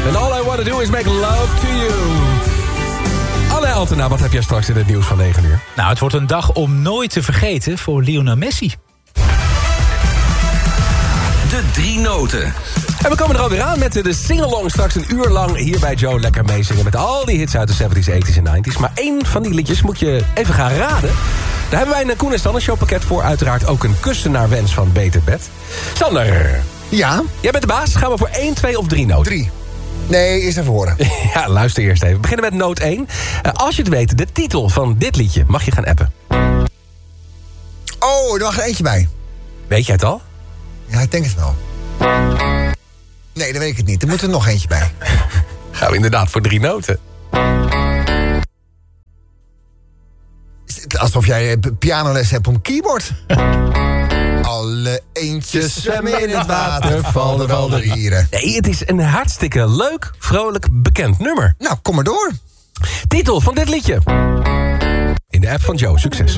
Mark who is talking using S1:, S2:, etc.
S1: En All I Wanna Do Is Make Love To You. Alle Altena, wat heb jij straks in het nieuws van 9 uur?
S2: Nou, het wordt een dag om nooit te vergeten voor Lionel Messi.
S3: De 3 noten.
S1: En we komen er alweer aan met de sing-along. Straks een uur lang hier bij Joe lekker meezingen met al die hits uit de 70s, 80s en 90s. Maar één van die liedjes moet je even gaan raden. Daar hebben wij een Koen en Sander showpakket voor. Uiteraard ook een kussen naar wens van Beter Bed. Sander.
S4: Ja?
S1: Jij bent de baas. Gaan we voor 1, 2 of 3 noten?
S4: 3. Nee, eerst even horen.
S1: Ja, luister eerst even. We beginnen met noot 1. Als je het weet, de titel van dit liedje mag je gaan appen.
S4: Oh, er mag er eentje bij.
S1: Weet jij het al?
S4: Ja, ik denk het wel. Nee, dan weet ik het niet. Er moet er nog eentje bij.
S1: Gaan we inderdaad voor 3 noten.
S4: Is het alsof jij pianoles hebt op een keyboard? Alle eentjes zwemmen in het water, vallen de rieren.
S1: Nee, het is een hartstikke leuk, vrolijk, bekend nummer.
S4: Nou, kom maar door.
S1: Titel van dit liedje. In de app van Joe, succes.